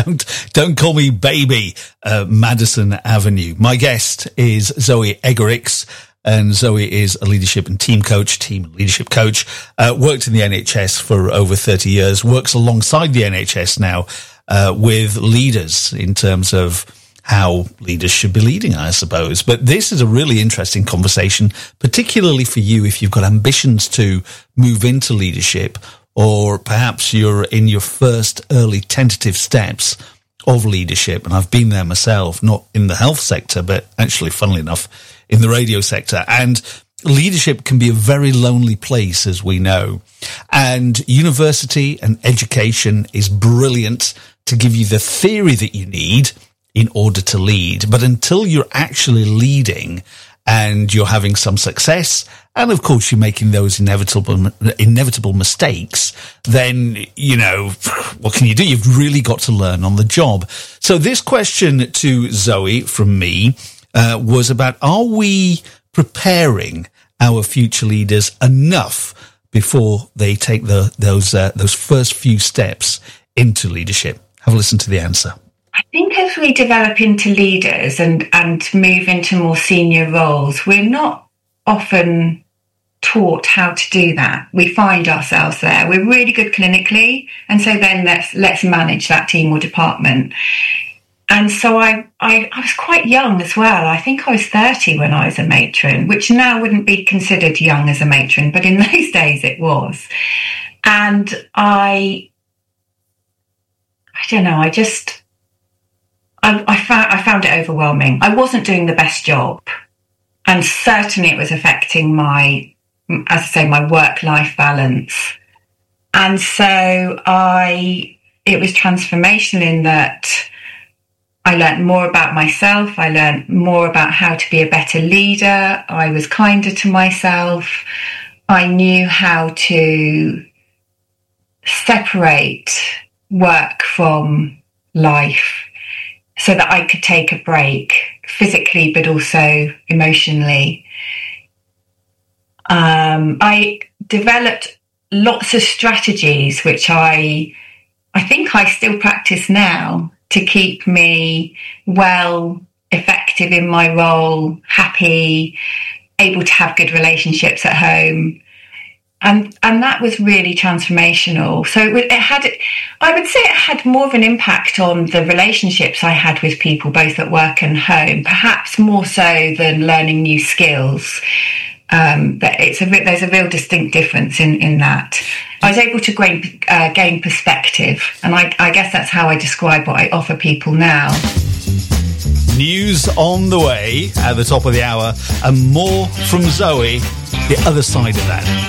Don't call me baby, Madison Avenue. My guest is Zoe Eggerichs, and Zoe is a leadership and team leadership coach, worked in the NHS for over 30 years, works alongside the NHS now, with leaders in terms of how leaders should be leading, I suppose. But this is a really interesting conversation, particularly for you if you've got ambitions to move into leadership, or perhaps you're in your first early tentative steps of leadership. And I've been there myself, not in the health sector, but actually, funnily enough, in the radio sector. And leadership can be a very lonely place, as we know. And university and education is brilliant to give you the theory that you need in order to lead. But until you're actually leading and you're having some success, and of course you're making those inevitable mistakes, then, you know, what can you do? You've really got to learn on the job. So this question to Zoe from me was about, are we preparing our future leaders enough before they take those first few steps into leadership? Have a listen to the answer. I think as we develop into leaders and move into more senior roles, we're not often taught how to do that. We find ourselves there. We're really good clinically, and so then let's manage that team or department. And so I was quite young as well. I think I was 30 when I was a matron, which now wouldn't be considered young as a matron, but in those days it was. And I don't know, I found it overwhelming. I wasn't doing the best job, and certainly it was affecting my work-life balance. And so it was transformational in that I learned more about myself. I learned more about how to be a better leader. I was kinder to myself. I knew how to separate work from life so that I could take a break physically, but also emotionally. I developed lots of strategies, which I think I still practice now, to keep me well, effective in my role, happy, able to have good relationships at home. And that was really transformational. So I would say it had more of an impact on the relationships I had with people, both at work and home, perhaps more so than learning new skills. But there's a real distinct difference in that. I was able to gain perspective, and I guess that's how I describe what I offer people now. News on the way at the top of the hour, and more from Zoe, the other side of that.